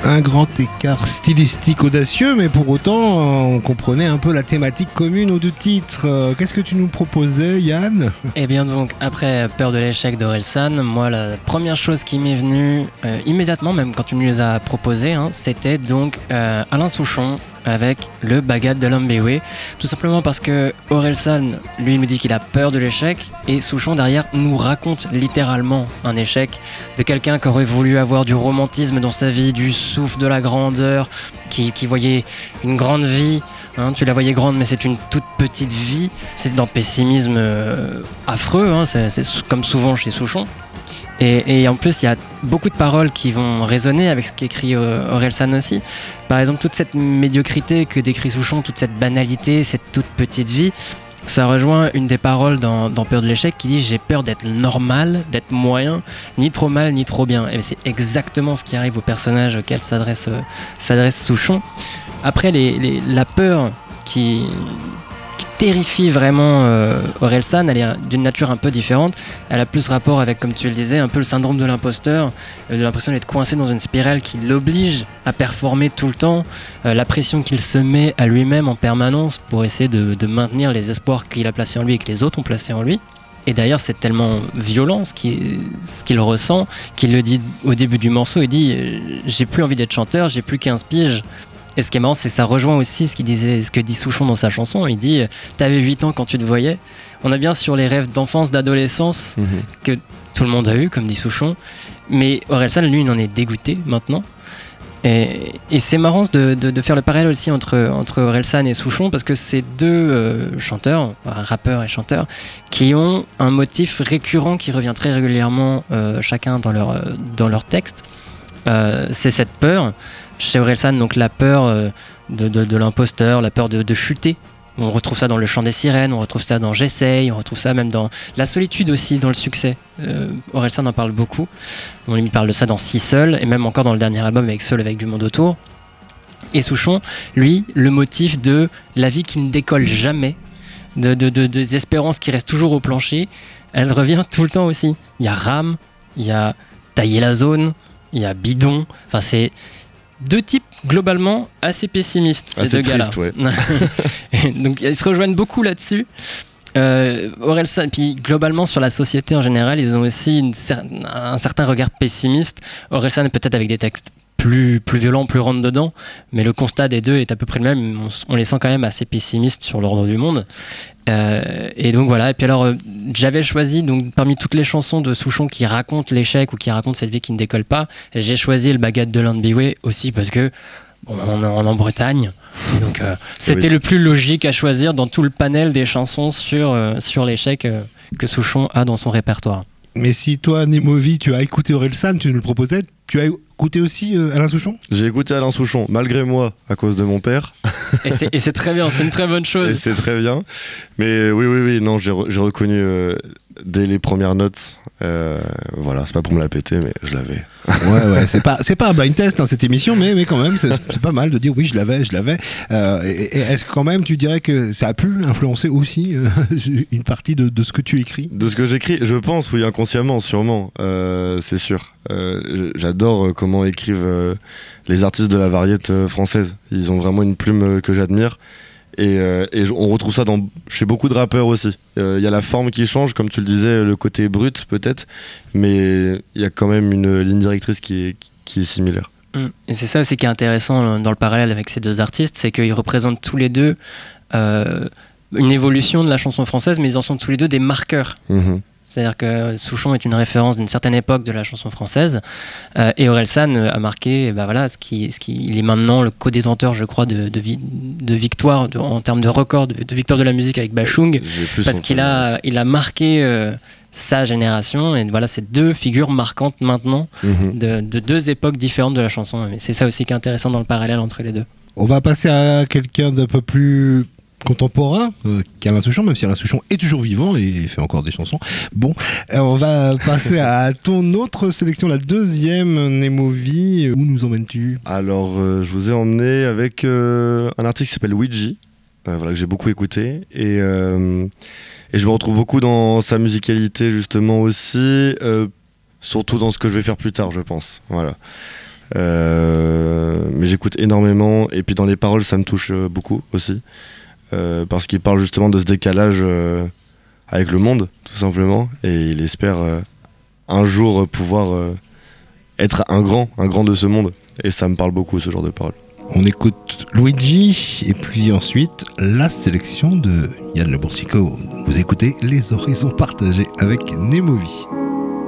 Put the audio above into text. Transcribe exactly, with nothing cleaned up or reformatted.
Un grand écart stylistique audacieux, mais pour autant, on comprenait un peu la thématique commune aux deux titres. Qu'est-ce que tu nous proposais, Yann ? Eh bien donc, après Peur de l'échec d'Orelsan, moi la première chose qui m'est venue euh, immédiatement, même quand tu me les as proposés, hein, c'était donc euh, Alain Souchon avec le Bagad de l'Ambéoué, tout simplement parce que Orelsan, lui, nous dit qu'il a peur de l'échec, et Souchon derrière nous raconte littéralement un échec de quelqu'un qui aurait voulu avoir du romantisme dans sa vie, du souffle, de la grandeur, qui, qui voyait une grande vie, hein, tu la voyais grande mais c'est une toute petite vie, c'est dans pessimisme euh, affreux, hein, c'est, c'est comme souvent chez Souchon. Et, et en plus, il y a beaucoup de paroles qui vont résonner avec ce qu'écrit Orelsan aussi. Par exemple, toute cette médiocrité que décrit Souchon, toute cette banalité, cette toute petite vie, ça rejoint une des paroles dans, dans Peur de l'échec qui dit « J'ai peur d'être normal, d'être moyen, ni trop mal, ni trop bien ». Et c'est exactement ce qui arrive au personnage auquel s'adresse, euh, s'adresse Souchon. Après, les, les, la peur qui... terrifie vraiment euh, Orelsan, elle est d'une nature un peu différente. Elle a plus rapport avec, comme tu le disais, un peu le syndrome de l'imposteur, euh, de l'impression d'être coincé dans une spirale qui l'oblige à performer tout le temps, euh, la pression qu'il se met à lui-même en permanence pour essayer de, de maintenir les espoirs qu'il a placés en lui et que les autres ont placés en lui. Et d'ailleurs, c'est tellement violent ce qu'il, ce qu'il ressent qu'il le dit au début du morceau. Il dit « J'ai plus envie d'être chanteur, j'ai plus quinze piges ». Et ce qui est marrant, c'est que ça rejoint aussi ce, qu'il disait, ce que dit Souchon dans sa chanson. Il dit « T'avais huit ans quand tu te voyais ». On a bien sur les rêves d'enfance, d'adolescence, mmh. que tout le monde a eu, comme dit Souchon. Mais Orelsan, lui, il en est dégoûté maintenant. Et, et c'est marrant de, de, de faire le parallèle aussi entre, entre Orelsan et Souchon, parce que c'est deux euh, chanteurs, enfin, rappeurs et chanteurs, qui ont un motif récurrent qui revient très régulièrement euh, chacun dans leur, dans leur texte. Euh, c'est cette peur. Chez Orelsan, donc la peur euh, de, de, de l'imposteur, la peur de, de chuter. On retrouve ça dans Le Chant des Sirènes, on retrouve ça dans J'essaye, on retrouve ça même dans la solitude aussi, dans le succès. Euh, Orelsan en parle beaucoup. On lui parle de ça dans Si Seul, et même encore dans le dernier album avec Seul avec du monde autour. Et Souchon, lui, le motif de la vie qui ne décolle jamais, de, de, de, des espérances qui restent toujours au plancher, elle revient tout le temps aussi. Il y a Rame, il y a Tailler la zone, il y a Bidon, enfin c'est... deux types globalement assez pessimistes, ces assez deux gars-là. Triste, ouais. Donc ils se rejoignent beaucoup là-dessus. Euh, Orelsan, puis globalement sur la société en général, ils ont aussi une cer- un certain regard pessimiste. Orelsan peut-être avec des textes plus, plus violents, plus rentre dedans, mais le constat des deux est à peu près le même. On, on les sent quand même assez pessimistes sur l'ordre du monde. Euh, et donc voilà, et puis alors euh, j'avais choisi donc parmi toutes les chansons de Souchon qui racontent l'échec ou qui racontent cette vie qui ne décolle pas, j'ai choisi le Bagad de l'Ambéoué aussi parce que bon, on est en Bretagne, donc euh, c'était oui. le plus logique à choisir dans tout le panel des chansons sur, euh, sur l'échec euh, que Souchon a dans son répertoire. Mais si toi, Nemovi, tu as écouté Orelsan, tu nous le proposais, tu as écouté aussi euh, Alain Souchon ? J'ai écouté Alain Souchon, malgré moi, à cause de mon père. Et c'est, et c'est très bien, c'est une très bonne chose. Et c'est très bien. Mais oui, oui, oui, non, j'ai, re, j'ai reconnu euh, dès les premières notes. Euh, voilà, c'est pas pour me la péter, mais je l'avais. Ouais, ouais, c'est pas, c'est pas un blind test, hein, cette émission, mais, mais quand même, c'est, c'est pas mal de dire oui, je l'avais, je l'avais. Euh, et, et est-ce que quand même, tu dirais que ça a pu influencer aussi euh, une partie de, de ce que tu écris ? De ce que j'écris, je pense, oui, inconsciemment, sûrement, euh, c'est sûr. Euh, j'adore comment écrivent euh, les artistes de la variété euh, française. Ils ont vraiment une plume euh, que j'admire. Et, euh, et on retrouve ça dans, chez beaucoup de rappeurs aussi. Il euh, y a la forme qui change, comme tu le disais, le côté brut peut-être, mais il y a quand même une ligne directrice qui est, qui est similaire. Et c'est ça aussi qui est intéressant dans le parallèle avec ces deux artistes, c'est qu'ils représentent tous les deux euh, une évolution de la chanson française, mais ils en sont tous les deux des marqueurs. Mmh. C'est-à-dire que Souchon est une référence d'une certaine époque de la chanson française euh, et Orelsan a marqué bah voilà, ce qui, ce qui, il est maintenant le co-détenteur, je crois, de, de, vi, de victoire de, en termes de record, de, de victoire de la musique avec Bachung, parce qu'il a, il a marqué euh, sa génération. Et voilà, c'est deux figures marquantes maintenant mm-hmm. de, de deux époques différentes de la chanson. Mais c'est ça aussi qui est intéressant dans le parallèle entre les deux. On va passer à quelqu'un d'un peu plus contemporain euh, qu'Alain Souchon, même si Alain Souchon est toujours vivant et il fait encore des chansons. Bon, euh, on va passer à ton autre sélection, la deuxième, Nemovi. Où nous emmènes-tu ? Alors, euh, je vous ai emmené avec euh, un artiste qui s'appelle Ouija, euh, voilà, que j'ai beaucoup écouté. Et, euh, et je me retrouve beaucoup dans sa musicalité, justement, aussi, euh, surtout dans ce que je vais faire plus tard, je pense. Voilà. Euh, mais j'écoute énormément, et puis dans les paroles ça me touche euh, beaucoup aussi, euh, parce qu'il parle justement de ce décalage euh, avec le monde tout simplement, et il espère euh, un jour pouvoir euh, être un grand, un grand de ce monde, et ça me parle beaucoup ce genre de paroles. On écoute Luigi et puis ensuite la sélection de Yann Le Boursicot. Vous écoutez Les Horizons Partagés avec Nemovi.